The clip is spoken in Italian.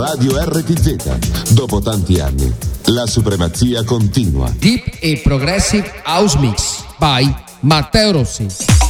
Radio RTZ. Dopo tanti anni, la supremazia continua. Deep e Progressive House Mix by Matteo Rossi.